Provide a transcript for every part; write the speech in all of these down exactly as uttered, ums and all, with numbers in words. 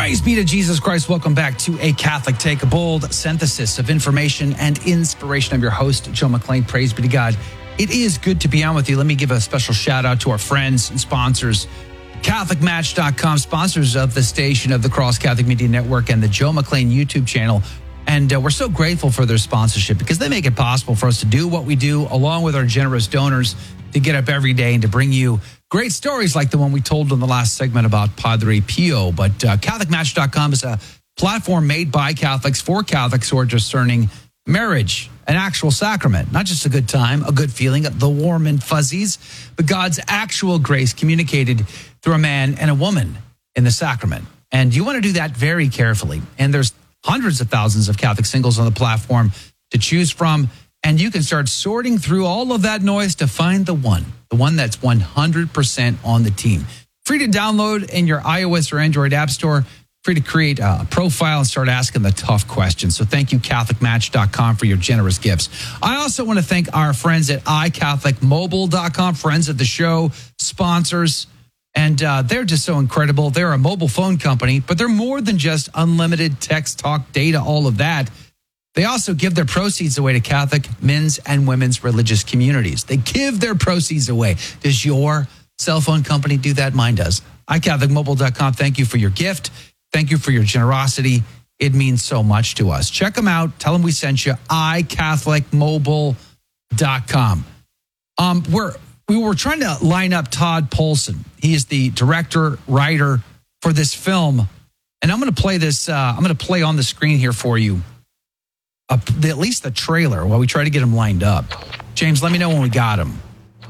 Praise be to Jesus Christ. Welcome back to A Catholic Take, a bold synthesis of information and inspiration. I'm your host, Joe McClain. Praise be to God. It is good to be on with you. Let me give a special shout out to our friends and sponsors, Catholic Match dot com, sponsors of the station of the Cross Catholic Media Network and the Joe McClain YouTube channel. And uh, we're so grateful for their sponsorship because they make it possible for us to do what we do, along with our generous donors, to get up every day and to bring you great stories like the one we told in the last segment about Padre Pio. But uh, Catholic Match dot com is a platform made by Catholics for Catholics who are discerning marriage, an actual sacrament, not just a good time, a good feeling, the warm and fuzzies, but God's actual grace communicated through a man and a woman in the sacrament. And you want to do that very carefully. And there's hundreds of thousands of Catholic singles on the platform to choose from. And you can start sorting through all of that noise to find the one, the one that's one hundred percent on the team. Free to download in your iOS or Android app store. Free to create a profile and start asking the tough questions. So thank you, Catholic Match dot com, for your generous gifts. I also want to thank our friends at i Catholic Mobile dot com, friends of the show, sponsors. And uh, they're just so incredible. They're a mobile phone company, but they're more than just unlimited text, talk, data, all of that. They also give their proceeds away to Catholic men's and women's religious communities. They give their proceeds away. Does your cell phone company do that? Mine does. i Catholic Mobile dot com. Thank you for your gift. Thank you for your generosity. It means so much to us. Check them out. Tell them we sent you. i Catholic Mobile dot com. Um, we're, we were trying to line up Todd Polson. He is the director, writer for this film. And I'm going to play this. Uh, I'm going to play on the screen here for you. Uh, the, at least the trailer while we try to get him lined up. James, let me know when we got him.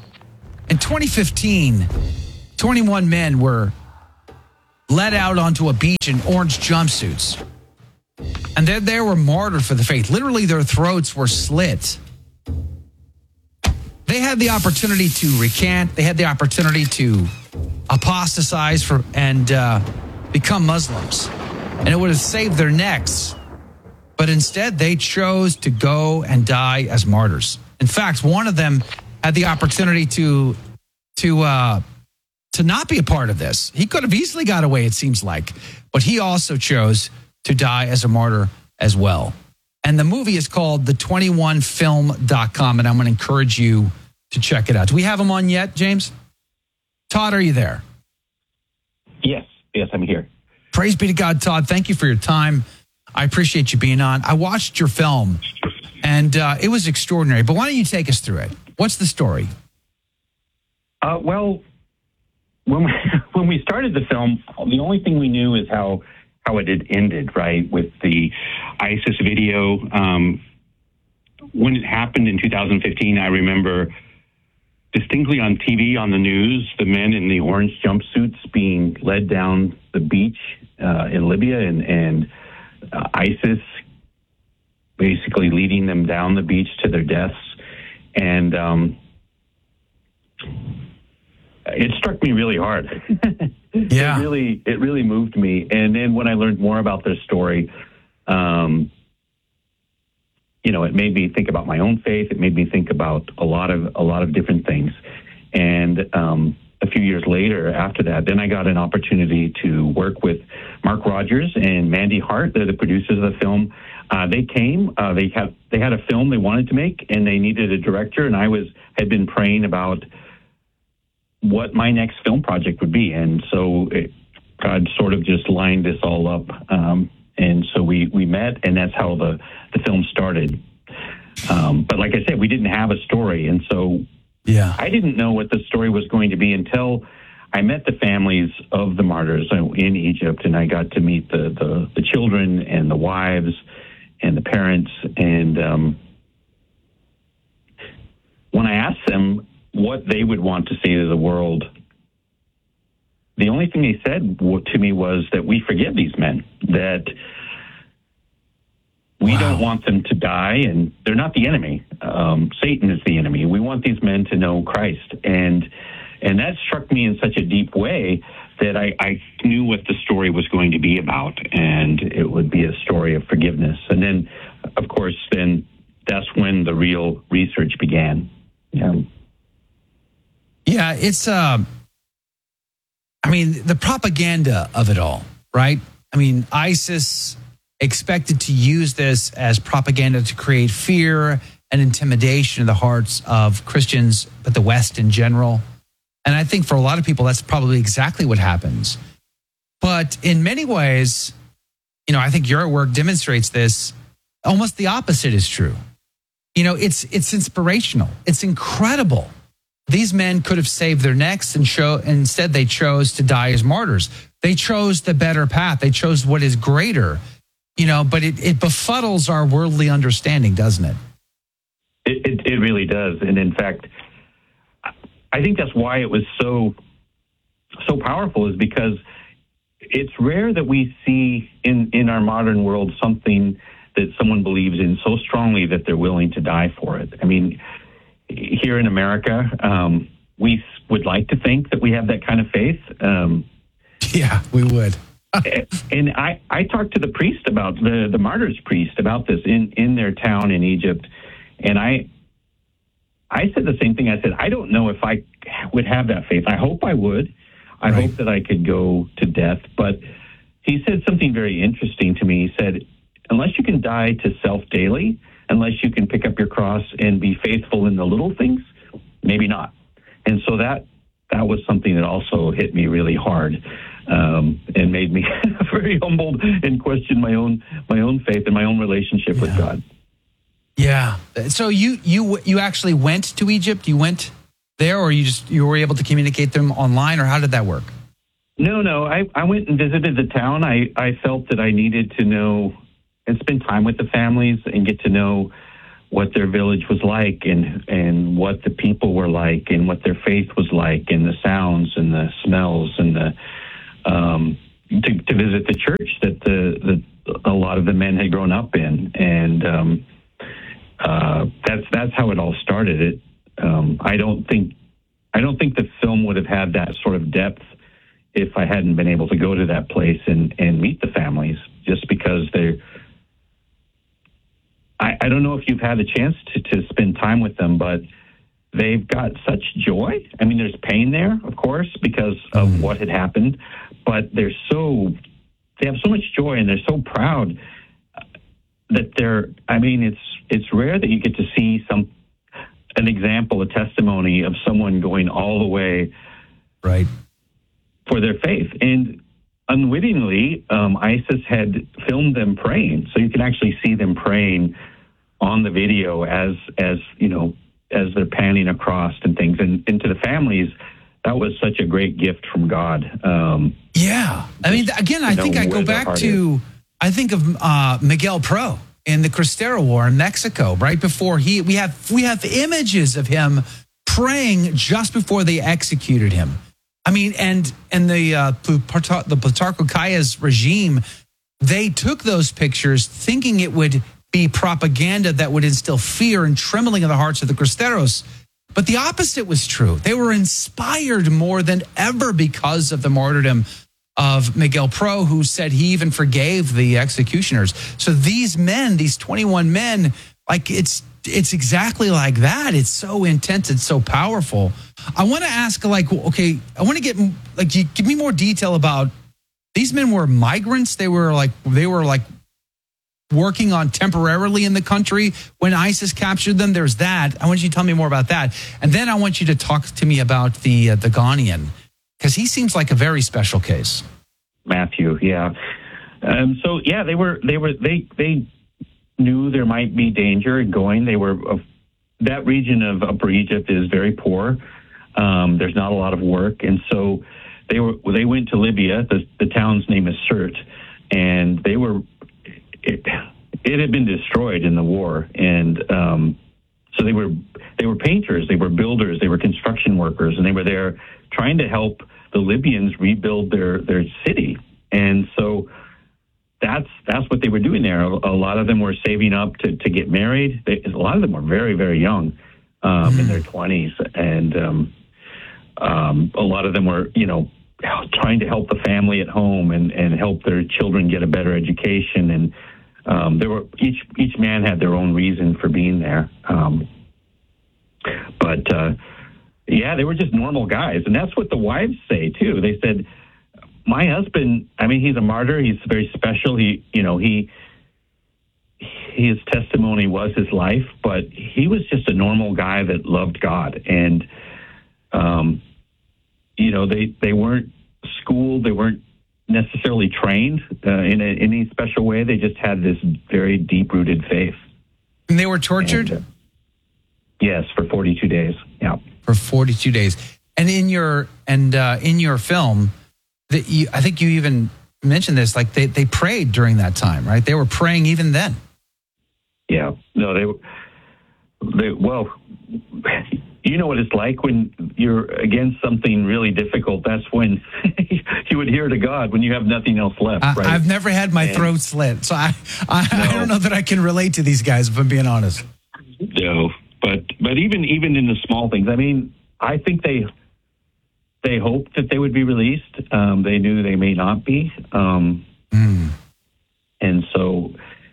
In twenty fifteen, twenty-one men were led out onto a beach in orange jumpsuits. And they, they were martyred for the faith. Literally, their throats were slit. They had the opportunity to recant. They had the opportunity to apostatize for, and uh, become Muslims. And it would have saved their necks. But instead, they chose to go and die as martyrs. In fact, one of them had the opportunity to to uh, to not be a part of this. He could have easily got away, it seems like. But he also chose to die as a martyr as well. And the movie is called the twenty-one film dot com, and I'm going to encourage you to check it out. Do we have him on yet, James? Todd, are you there? Yes. Yes, I'm here. Praise be to God, Todd. Thank you for your time. I appreciate you being on. I watched your film, and uh, it was extraordinary. But why don't you take us through it? What's the story? Uh, well, when we, when we started the film, the only thing we knew is how how it had ended, right, with the ISIS video. Um, when it happened in two thousand fifteen, I remember distinctly on T V, on the news, the men in the orange jumpsuits being led down the beach uh, in Libya, and, and uh, ISIS basically leading them down the beach to their deaths. And um, it struck me really hard. Yeah. It really, it really moved me. And then when I learned more about their story, um, you know, it made me think about my own faith. It made me think about a lot of a lot of different things. And um, a few years later, after that, then I got an opportunity to work with Mark Rogers and Mandy Hart. They're the producers of the film. Uh, they came. Uh, they had they had a film they wanted to make, and they needed a director. And I was had been praying about what my next film project would be, and so it, God sort of just lined this all up. Um, and so we we met, and that's how the the film started. Um, but like I said, we didn't have a story, and so yeah, I didn't know what the story was going to be until I met the families of the martyrs in Egypt, and I got to meet the the, the children and the wives and the parents. And um, when I asked them what they would want to say to the world, the only thing they said to me was that we forgive these men, that we wow. don't want them to die, and they're not the enemy. Um, Satan is the enemy. We want these men to know Christ. And and that struck me in such a deep way that I, I knew what the story was going to be about, and it would be a story of forgiveness. And then, of course, then that's when the real research began. Yeah, yeah it's, uh, I mean, the propaganda of it all, right? I mean, ISIS expected to use this as propaganda to create fear and intimidation in the hearts of Christians, but the West in general. And I think for a lot of people, that's probably exactly what happens. But in many ways, you know, I think your work demonstrates this. Almost the opposite is true. You know, it's it's inspirational. It's incredible. These men could have saved their necks and show, instead they chose to die as martyrs. They chose the better path. They chose what is greater, you know, but it, it befuddles our worldly understanding, doesn't it? It, it? It really does. And in fact, I think that's why it was so, so powerful, is because it's rare that we see in, in our modern world something that someone believes in so strongly that they're willing to die for it. I mean, here in America, um, we would like to think that we have that kind of faith. Um, yeah, we would. and I, I talked to the priest about, the, the martyrs priest about this in, in their town in Egypt. And I, I said the same thing. I said, I don't know if I would have that faith. I hope I would. I right. hope that I could go to death. But he said something very interesting to me. He said, unless you can die to self daily, unless you can pick up your cross and be faithful in the little things, maybe not. And so that that was something that also hit me really hard, um, and made me very humbled and question my own my own faith and my own relationship yeah. with God. Yeah. So you you you actually went to Egypt? You went there, or you just you were able to communicate them online, or how did that work? No, no. I, I went and visited the town. I, I felt that I needed to know and spend time with the families and get to know what their village was like, and, and what the people were like, and what their faith was like, and the sounds and the smells, and the um, to, to visit the church that the, the a lot of the men had grown up in, and um, uh, that's that's how it all started. It um, I don't think I don't think the film would have had that sort of depth if I hadn't been able to go to that place and, and meet the families, just because they're. I, I don't know if you've had a chance to, to spend time with them, but they've got such joy. I mean, there's pain there, of course, because of mm. what had happened, but they're so, they have so much joy, and they're so proud that they're, I mean, it's, it's rare that you get to see some, an example, a testimony of someone going all the way right for their faith. And unwittingly, um, ISIS had filmed them praying, so you can actually see them praying on the video as, as you know, as they're panning across and things. And, and to the families, that was such a great gift from God. Um, yeah, I mean, again, I think I go back to, is. I think of uh, Miguel Pro in the Cristero War in Mexico, right before he, we have we have images of him praying just before they executed him. I mean, and and the uh, the Plutarco Calles regime, they took those pictures thinking it would be propaganda that would instill fear and trembling in the hearts of the Cristeros. But the opposite was true. They were inspired more than ever because of the martyrdom of Miguel Pro, who said he even forgave the executioners. So these men, these twenty-one men, like it's it's exactly like that. It's so intense. It's so powerful. I want to ask, like, okay, I want to get, like, you give me more detail about these men were migrants. They were like, they were like working on temporarily in the country when ISIS captured them. There's that. I want you to tell me more about that. And then I want you to talk to me about the, uh, the Ghanaian, because he seems like a very special case. Matthew. Yeah. Um, so yeah, they were, they were, they, they knew there might be danger going. They were, uh, that region of Upper Egypt is very poor. Um, there's not a lot of work. And so they were, they went to Libya. The, the town's name is Sirte, and they were, it, it had been destroyed in the war. And, um, so they were, they were painters, they were builders, they were construction workers, and they were there trying to help the Libyans rebuild their, their city. And so that's, that's what they were doing there. A, a lot of them were saving up to, to get married. They, a lot of them were very, very young, um, mm-hmm. in their twenties. And, um, um, a lot of them were, you know, trying to help the family at home and, and help their children get a better education. And, um, there were, each, each man had their own reason for being there. Um, but, uh, yeah, they were just normal guys. And that's what the wives say, too. They said, my husband, I mean, he's a martyr. He's very special. He, you know, he, his testimony was his life, but he was just a normal guy that loved God. And, um, you know, they, they weren't schooled. They weren't necessarily trained uh, in, a, in any special way. They just had this very deep-rooted faith. And they were tortured? And, uh, yes, for forty-two days. Yeah. For forty-two days. And in your and uh, in your film, that you, I think you even mentioned this, like they, they prayed during that time, right? They were praying even then. Yeah. No, they, they well, you know what it's like when you're against something really difficult. That's when you adhere to God when you have nothing else left, I, right? I've never had my and, throat slit, so I, I, no. I don't know that I can relate to these guys, if I'm being honest. No, but but even even in the small things, I mean, I think they they hoped that they would be released. Um, they knew they may not be, um, mm. and so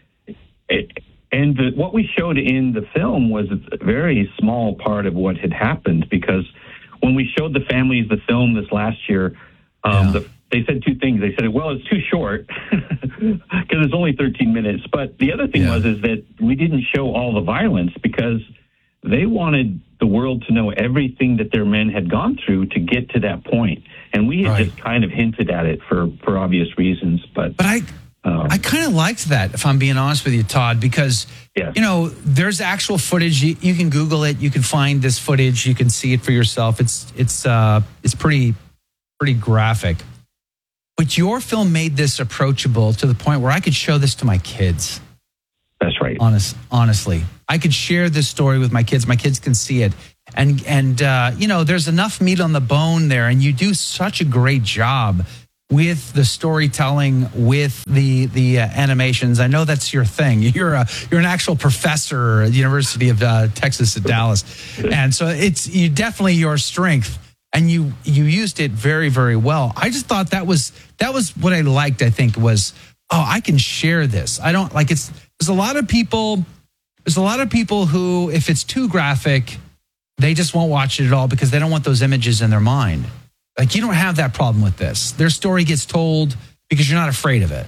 it, and the, what we showed in the film was a very small part of what had happened, because when we showed the families the film this last year, um, yeah. the, they said two things. They said, well, it's too short because it's only thirteen minutes. But the other thing yeah. was is that we didn't show all the violence because they wanted the world to know everything that their men had gone through to get to that point. And we had right. just kind of hinted at it for, for obvious reasons. But, but I... Um, I kind of liked that, if I'm being honest with you, Todd, because, yes. you know, there's actual footage. You, you can Google it. You can find this footage. You can see it for yourself. It's it's uh, it's pretty, pretty graphic. But your film made this approachable to the point where I could show this to my kids. That's right. Honest, honestly. I could share this story with my kids. My kids can see it. And, and uh, you know, there's enough meat on the bone there. And you do such a great job with the storytelling, with the the uh, animations. I know that's your thing. You're a you're an actual professor at the University of uh, Texas at Dallas, and so it's you definitely your strength, and you you used it very very well. I just thought that was that was what I liked. I think was oh I can share this. I don't like it's there's a lot of people there's a lot of people who if it's too graphic, they just won't watch it at all because they don't want those images in their mind. Like, you don't have that problem with this. Their story gets told because you're not afraid of it.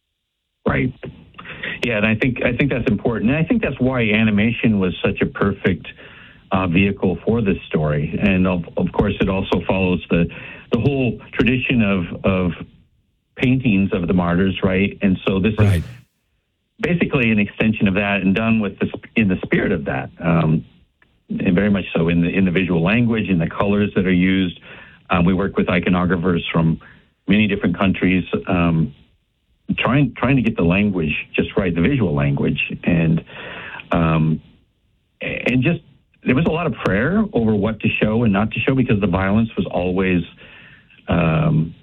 Right. Yeah, and I think I think that's important. And I think that's why animation was such a perfect uh, vehicle for this story. And, of, of course, it also follows the the whole tradition of, of paintings of the martyrs, right? And so this right. is basically an extension of that and done with the, in the spirit of that. Um, and very much so in the, in the visual language, in the colors that are used. Um, we work with iconographers from many different countries, um, trying trying to get the language just right, the visual language, and um, and just there was a lot of prayer over what to show and not to show because the violence was always um,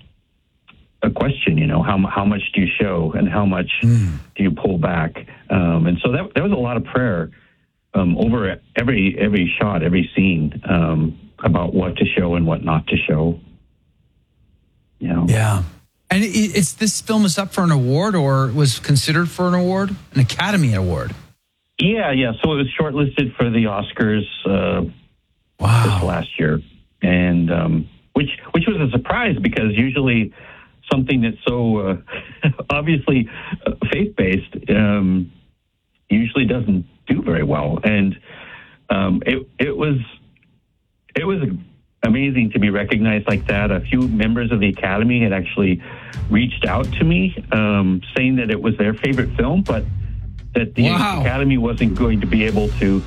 a question. You know, how how much do you show and how much mm. do you pull back? Um, and so that there was a lot of prayer um, over every every shot, every scene. Um, about what to show and what not to show. You know? Yeah. And it, it's this film is up for an award or was considered for an award, an Academy Award. Yeah, yeah. So it was shortlisted for the Oscars uh, wow. this last year. And um, which which was a surprise because usually something that's so uh, obviously uh, faith-based um, usually doesn't do very well. And um, it it was It was amazing to be recognized like that. A few members of the Academy had actually reached out to me um, saying that it was their favorite film, but that the wow. Academy wasn't going to be able to,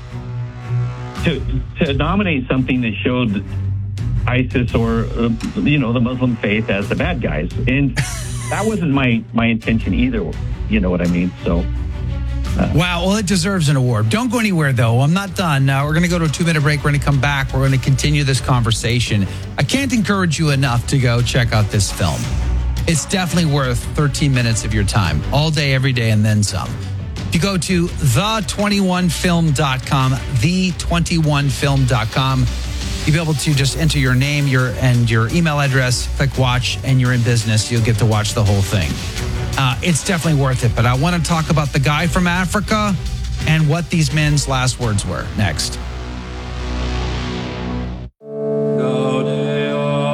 to to nominate something that showed ISIS or, uh, you know, the Muslim faith as the bad guys. And that wasn't my, my intention either. You know what I mean? So... Uh, wow, well, it deserves an award. Don't go anywhere, though. I'm not done. Uh, we're going to go to a two-minute break. We're going to come back. We're going to continue this conversation. I can't encourage you enough to go check out this film. It's definitely worth thirteen minutes of your time, all day, every day, and then some. If you go to the twenty-one film dot com, the twenty-one film dot com, you'll be able to just enter your name your and your email address, click watch, and you're in business. You'll get to watch the whole thing. Uh, it's definitely worth it. But I want to talk about the guy from Africa and what these men's last words were next.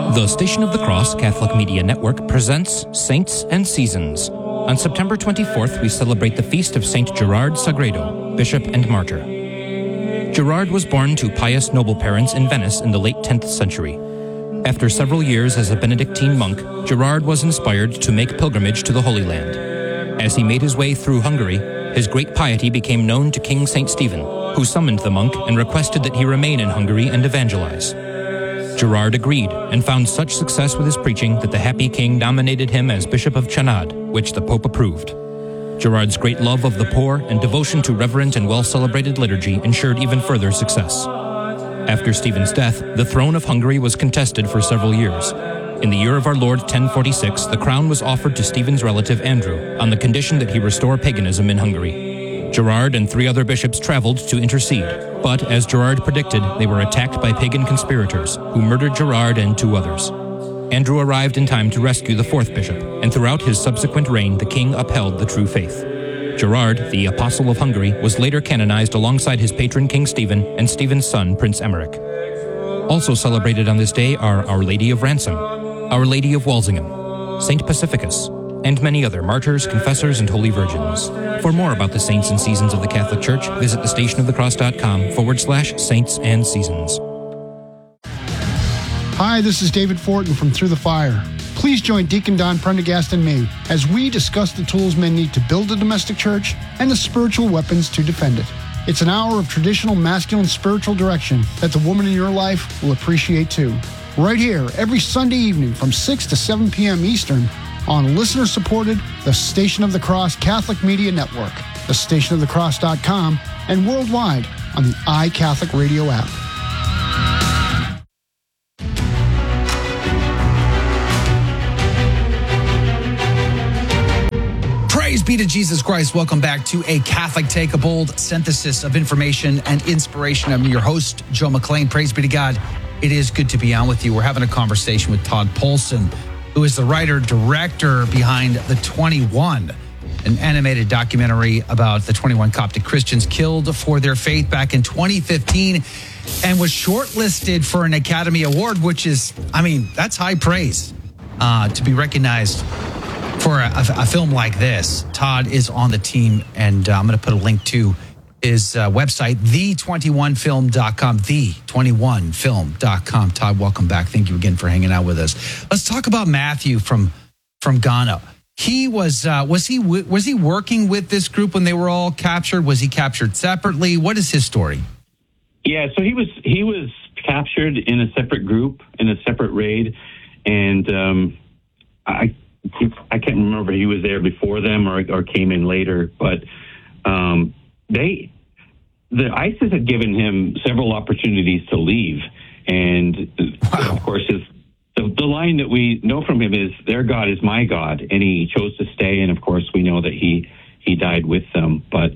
The Station of the Cross Catholic Media Network presents Saints and Seasons. On September twenty-fourth, we celebrate the feast of Saint Gerard Sagredo, Bishop and Martyr. Gerard was born to pious noble parents in Venice in the late tenth century. After several years as a Benedictine monk, Gerard was inspired to make pilgrimage to the Holy Land. As he made his way through Hungary, his great piety became known to King Saint Stephen, who summoned the monk and requested that he remain in Hungary and evangelize. Gerard agreed and found such success with his preaching that the happy king nominated him as Bishop of Chanad, which the Pope approved. Gerard's great love of the poor and devotion to reverent and well-celebrated liturgy ensured even further success. After Stephen's death, the throne of Hungary was contested for several years. In the year of our Lord ten forty-six, the crown was offered to Stephen's relative Andrew on the condition that he restore paganism in Hungary. Gerard and three other bishops traveled to intercede, but as Gerard predicted, they were attacked by pagan conspirators who murdered Gerard and two others. Andrew arrived in time to rescue the fourth bishop, and throughout his subsequent reign, the king upheld the true faith. Gerard, the Apostle of Hungary, was later canonized alongside his patron King Stephen and Stephen's son, Prince Emmerich. Also celebrated on this day are Our Lady of Ransom, Our Lady of Walsingham, Saint Pacificus, and many other martyrs, confessors, and holy virgins. For more about the saints and seasons of the Catholic Church, visit thestationofthecross.com forward slash saints and seasons. Hi, this is David Fortin from Through the Fire. Please join Deacon Don Prendergast and me as we discuss the tools men need to build a domestic church and the spiritual weapons to defend it. It's an hour of traditional masculine spiritual direction that the woman in your life will appreciate too. Right here, every Sunday evening from six to seven p.m. Eastern, on listener-supported The Station of the Cross Catholic Media Network, the station of the cross dot com, and worldwide on the iCatholic Radio app. Praise be to Jesus Christ. Welcome back to A Catholic Take, a bold synthesis of information and inspiration. I'm your host, Joe McLean. Praise be to God. It is good to be on with you. We're having a conversation with Todd Polson, who is the writer-director behind The twenty-one, an animated documentary about the twenty-one Coptic Christians killed for their faith back in twenty fifteen, and was shortlisted for an Academy Award, which is, I mean, that's high praise uh, to be recognized for a, a, a film like this. Todd is on the team, and uh, I'm going to put a link to his uh, website, the twenty-one film dot com, the twenty-one film dot com. Todd, welcome back. Thank you again for hanging out with us. Let's talk about Matthew from from Ghana. He was uh, was he was he working with this group when they were all captured? Was he captured separately? What is his story? Yeah, so he was he was captured in a separate group in a separate raid, and um, I I can't remember if he was there before them or or came in later, but. Um, They, the ISIS had given him several opportunities to leave, and wow. Of course, his, the, the line that we know from him is, "Their God is my God," and he chose to stay. And of course, we know that he he died with them. But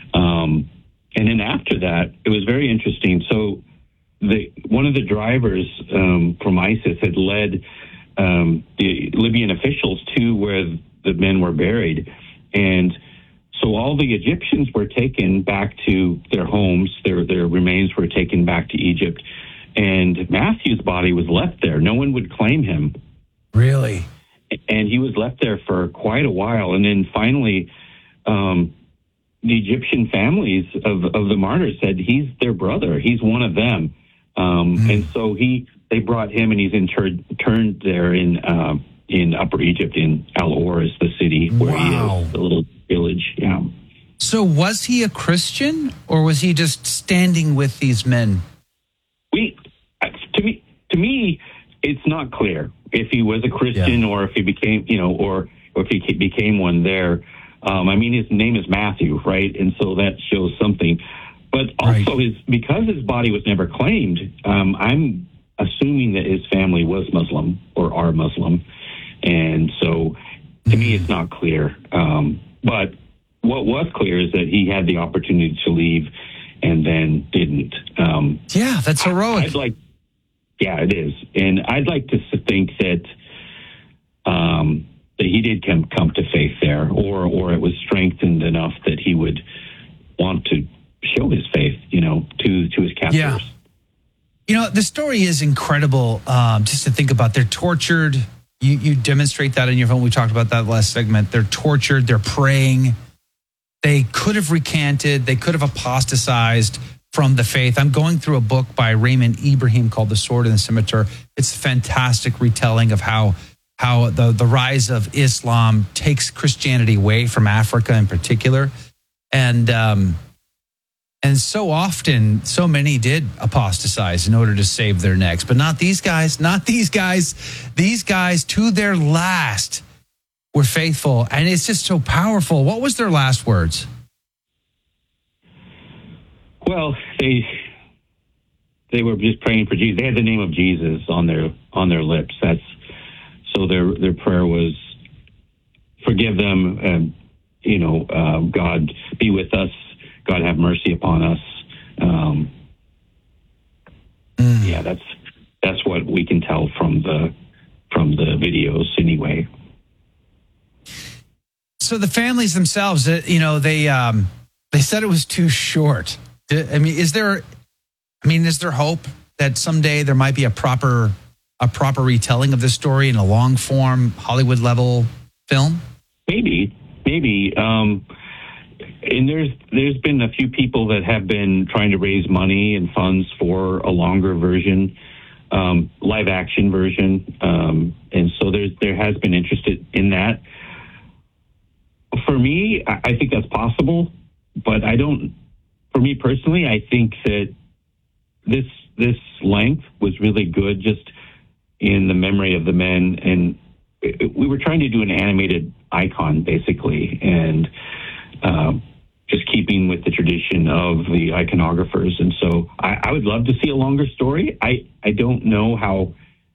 um, and then after that, it was very interesting. So, the one of the drivers um, from ISIS had led um, the Libyan officials to where the men were buried, and so all the Egyptians were taken back to their homes. Their their remains were taken back to Egypt, and Matthew's body was left there. No one would claim him. Really? And he was left there for quite a while. And then finally, um, the Egyptian families of, of the martyrs said he's their brother. He's one of them. Um, mm. And so he they brought him, and he's interred turned there in uh, in Upper Egypt, in Al-Or is the city where wow. he is, the little village. Yeah. So was he a Christian, or was he just standing with these men? We, to me, to me, it's not clear if he was a Christian yeah. or if he became, you know, or, or if he became one there. Um, I mean, his name is Matthew, right? And so that shows something. But also, right. his because his body was never claimed, um, I'm assuming that his family was Muslim or are Muslim. And so, to me, it's not clear. Um, but what was clear is that he had the opportunity to leave and then didn't. Um, yeah, that's heroic. I'd like, yeah, it is. And I'd like to think that um, that he did come, come to faith there, or or it was strengthened enough that he would want to show his faith, you know, to, to his captors. Yeah. You know, the story is incredible. Um, just to think about, they're tortured. You, you demonstrate that in your film. We talked about that last segment. They're tortured. They're praying. They could have recanted. They could have apostatized from the faith. I'm going through a book by Raymond Ibrahim called The Sword and the Scimitar. It's a fantastic retelling of how how the, the rise of Islam takes Christianity away from Africa in particular. And um, and so often, so many did apostatize in order to save their necks. But not these guys, not these guys. These guys, to their last, were faithful. And it's just so powerful. What was their last words? Well, they they were just praying for Jesus. They had the name of Jesus on their on their lips. That's so their their prayer was, forgive them, and you know, uh, God be with us. God have mercy upon us. Um, mm. Yeah, that's that's what we can tell from the from the videos, anyway. So the families themselves, you know, they um, they said it was too short. I mean, is there? I mean, is there hope that someday there might be a proper a proper retelling of this story in a long form Hollywood level film? Maybe, maybe. Um, and there's there's been a few people that have been trying to raise money and funds for a longer version, um, live action version, um, and so there's there has been interest in that. For me, I think that's possible, but I don't. For me personally, I think that this this length was really good, just in the memory of the men, and it, we were trying to do an animated icon, basically, and um, just keeping with the tradition of the iconographers. And so, I, I would love to see a longer story. I I don't know how.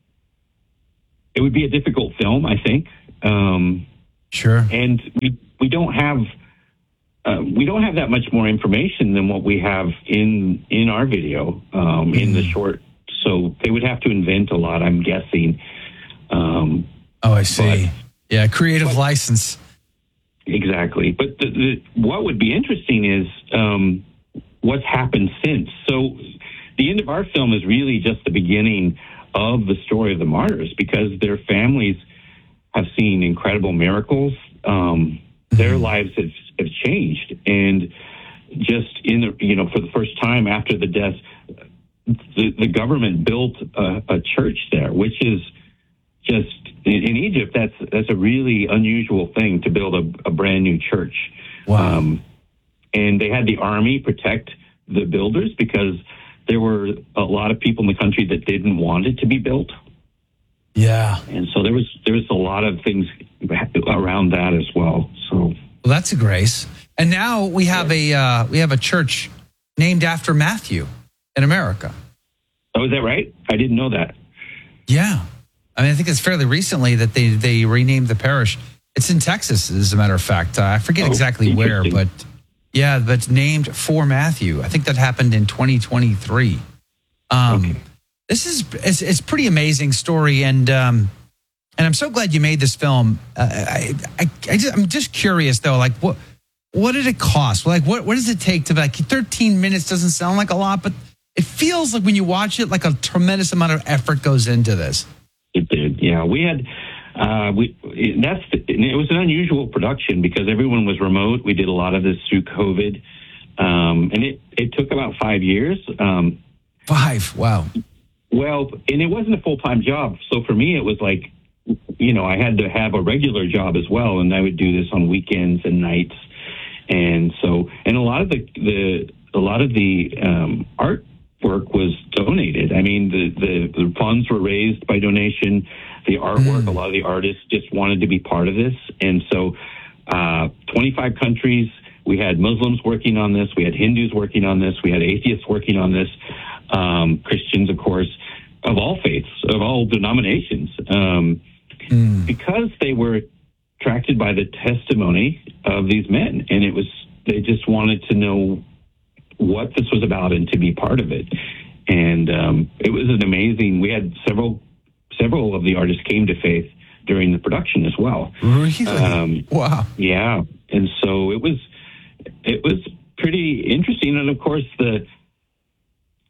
It would be a difficult film, I think. Um, sure. And we we don't have. Uh, we don't have that much more information than what we have in in our video, um, in the short. So they would have to invent a lot, I'm guessing. Um, oh, I see. But, yeah, creative but, license. Exactly. But the, the, what would be interesting is um, what's happened since. So the end of our film is really just the beginning of the story of the martyrs, because their families have seen incredible miracles. Um, their mm-hmm. lives have have changed, and just in the you know for the first time after the death, the, the government built a, a church there, which is just in, in Egypt. That's that's a really unusual thing to build a, a brand new church. Wow! Um, and they had the army protect the builders because there were a lot of people in the country that didn't want it to be built. Yeah, and so there was there was a lot of things around that as well. So. Well, that's a grace. And now we have a uh, we have a church named after Matthew in America. Oh, is that right? I didn't know that. Yeah. I mean, I think it's fairly recently that they, they renamed the parish. It's in Texas, as a matter of fact. Uh, I forget oh, exactly where, but yeah, but it's named for Matthew. I think that happened in twenty twenty-three. Um, okay. This is it's, it's a pretty amazing story, and um, and I'm so glad you made this film. Uh, I, I, I just, I'm just curious though, like what what did it cost? Like what what does it take to like thirteen minutes? Doesn't sound like a lot, but it feels like when you watch it, like a tremendous amount of effort goes into this. It did, yeah. We had uh, we it, that's the, it was an unusual production because everyone was remote. We did a lot of this through COVID, um, and it it took about five years. Um, five, wow. Well, and it wasn't a full time job, so for me, it was like. You know, I had to have a regular job as well, and I would do this on weekends and nights, and so and a lot of the the a lot of the um, artwork was donated. I mean, the, the the funds were raised by donation. The artwork, mm. a lot of the artists just wanted to be part of this, and so uh, twenty-five countries. We had Muslims working on this. We had Hindus working on this. We had atheists working on this. Um, Christians, of course, of all faiths, of all denominations. Um, Mm. Because they were attracted by the testimony of these men, and it was they just wanted to know what this was about and to be part of it. And um, it was an amazing. We had several several of the artists came to faith during the production as well. Really? Um, wow. Yeah, and so it was it was pretty interesting, and of course the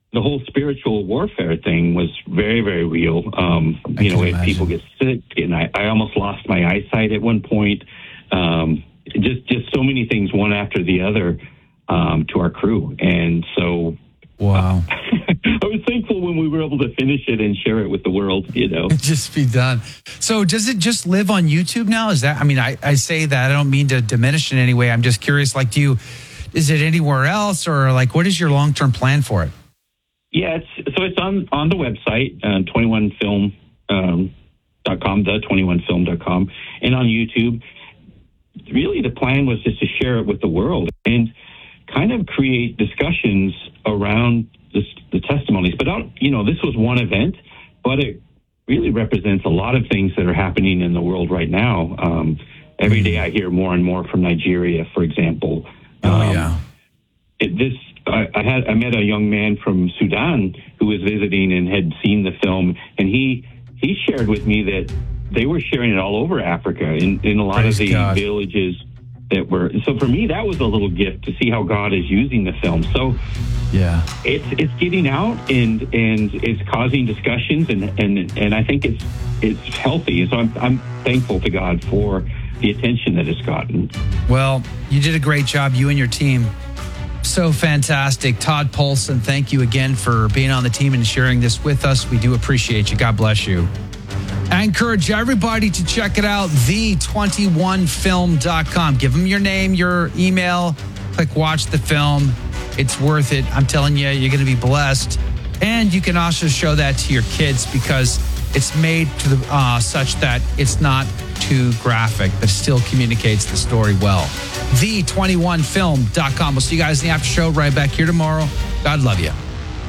the whole spiritual warfare thing was very, very real. Um, you know, if people get sick, and I, I almost lost my eyesight at one point. Um, just, just so many things, one after the other, um, to our crew. And so, wow. I was thankful when we were able to finish it and share it with the world, you know. Just be done. So does it just live on YouTube now? Is that, I mean, I, I say that, I don't mean to diminish in any way. I'm just curious, like, do you, is it anywhere else, or like, what is your long-term plan for it? Yeah, it's, so it's on, on the website, uh, twenty-one film dot com, the twenty-one film dot com, and on YouTube. Really, the plan was just to share it with the world and kind of create discussions around this, the testimonies. But, you know, this was one event, but it really represents a lot of things that are happening in the world right now. Um, every day I hear more and more from Nigeria, for example. Oh, um, yeah. It, this I, I had I met a young man from Sudan who was visiting and had seen the film, and he he shared with me that they were sharing it all over Africa in, in a lot Praise of the God. villages that were. So for me, that was a little gift to see how God is using the film. So yeah, it's it's getting out and and it's causing discussions, and and and I think it's it's healthy. So I'm I'm thankful to God for the attention that it's gotten. Well, you did a great job, you and your team. So fantastic. Todd Polson, thank you again for being on the team and sharing this with us. We do appreciate you. God bless you. I encourage everybody to check it out, the twenty-one film dot com. Give them your name, your email, click watch the film. It's worth it. I'm telling you, you're going to be blessed. And you can also show that to your kids because it's made to the, uh, such that it's not too graphic, but still communicates the story well. the twenty-one film dot com. We'll see you guys in the after show right back here tomorrow. God love you.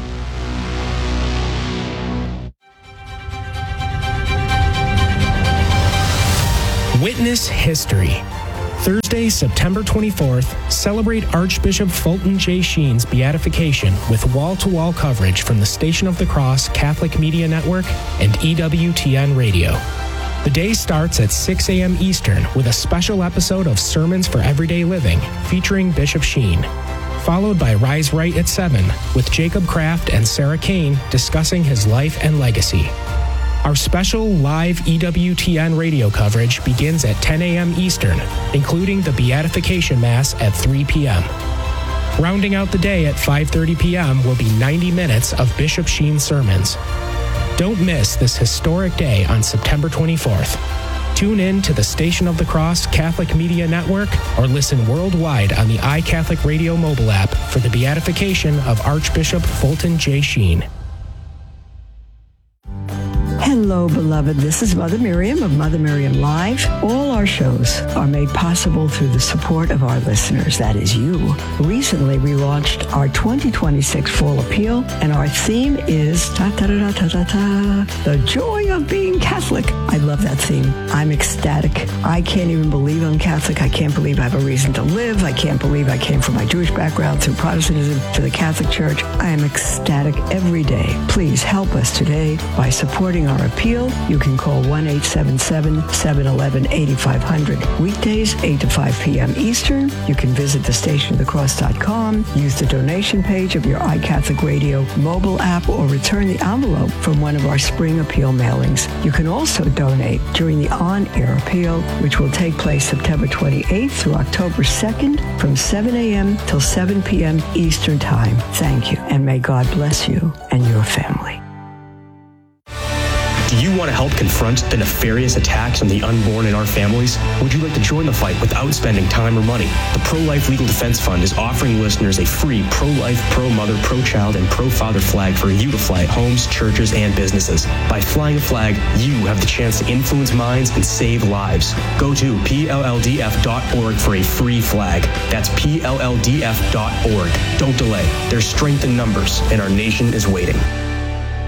Witness history. Thursday, September twenty-fourth, celebrate Archbishop Fulton J. Sheen's beatification with wall-to-wall coverage from the Station of the Cross Catholic Media Network and E W T N Radio. The day starts at six a.m. Eastern with a special episode of Sermons for Everyday Living featuring Bishop Sheen, followed by Rise Right at seven with Jacob Kraft and Sarah Kane discussing his life and legacy. Our special live E W T N radio coverage begins at ten a.m. Eastern, including the Beatification Mass at three p.m. Rounding out the day at five thirty p.m. will be ninety minutes of Bishop Sheen sermons. Don't miss this historic day on September twenty-fourth. Tune in to the Station of the Cross Catholic Media Network or listen worldwide on the iCatholic Radio mobile app for the beatification of Archbishop Fulton J. Sheen. Hello, beloved. This is Mother Miriam of Mother Miriam Live. All our shows are made possible through the support of our listeners, that is you. Recently, we launched our twenty twenty-six Fall Appeal, and our theme is ta-ta-da-ta-ta-ta, the joy of being Catholic. I love that theme. I'm ecstatic. I can't even believe I'm Catholic. I can't believe I have a reason to live. I can't believe I came from my Jewish background through Protestantism to the Catholic Church. I am ecstatic every day. Please help us today by supporting our appeal. You can call one eight seven seven, seven one one, eight five zero zero. Weekdays, eight to five p.m. Eastern. You can visit the station of the cross dot com, use the donation page of your iCatholic Radio mobile app, or return the envelope from one of our spring appeal mailings. You can also donate during the on-air appeal, which will take place September twenty-eighth through October second from seven a.m. till seven p.m. Eastern Time. Thank you, and may God bless you and your family. Do you want to help confront the nefarious attacks on the unborn in our families? Would you like to join the fight without spending time or money? The Pro-Life Legal Defense Fund is offering listeners a free pro-life, pro-mother, pro-child, and pro-father flag for you to fly at homes, churches, and businesses. By flying a flag, you have the chance to influence minds and save lives. Go to P L L D F dot org for a free flag. That's P L L D F dot org. Don't delay. There's strength in numbers, and our nation is waiting.